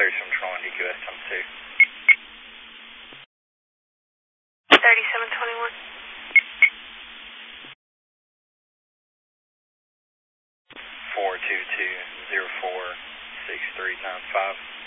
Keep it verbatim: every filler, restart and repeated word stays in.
thirty-seven twenty-one, D Q S times two. thirty-seven twenty-one. four two two zero four six three nine five.